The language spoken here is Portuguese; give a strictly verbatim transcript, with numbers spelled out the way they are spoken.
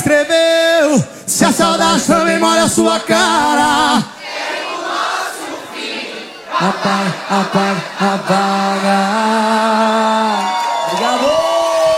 escreveu. Se a saudade também molha a sua cara, apaga, apaga, apaga.